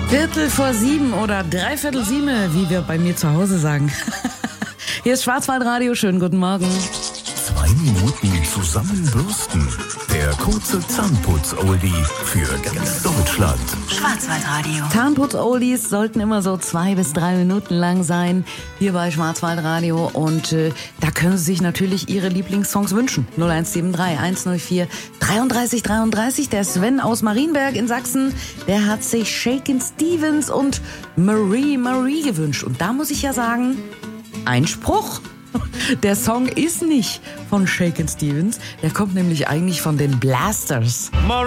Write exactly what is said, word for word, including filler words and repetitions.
Viertel vor sieben oder dreiviertel sieben, wie wir bei mir zu Hause sagen. Hier ist Schwarzwaldradio, schönen guten Morgen. Zwei Minuten zusammenbürsten. Der kurze Zahnputz-Oldie für ganz Deutschland. Schwarzwaldradio. Zahnputz-Oldies sollten immer so zwei bis drei Minuten lang sein, hier bei Schwarzwaldradio. Und äh, da können Sie sich natürlich Ihre Lieblingssongs wünschen. null eins sieben drei eins null vier dreiunddreißig dreiunddreißig. Der Sven aus Marienberg in Sachsen, der hat sich Shakin' Stevens und Marie Marie gewünscht. Und da muss ich ja sagen, Einspruch. Der Song ist nicht von Shakin' Stevens, der kommt nämlich eigentlich von den Blasters.